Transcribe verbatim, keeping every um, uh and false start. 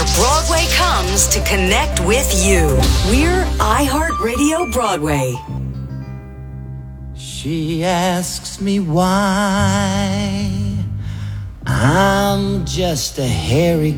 Broadway comes to connect with you. We're iHeartRadio Broadway. She asks me why I'm just a hairy